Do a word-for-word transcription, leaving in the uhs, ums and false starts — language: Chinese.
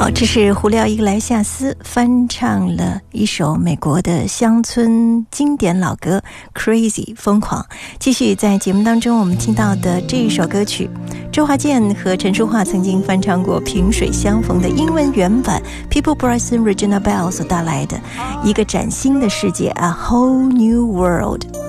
好，这是胡廖伊格莱夏斯翻唱了一首美国的乡村经典老歌 Crazy 疯狂。继续在节目当中我们听到的这一首歌曲，周华健和陈淑桦曾经翻唱过萍水相逢的英文原版 People Bryson Regina Bell 所带来的一个崭新的世界 A Whole New World。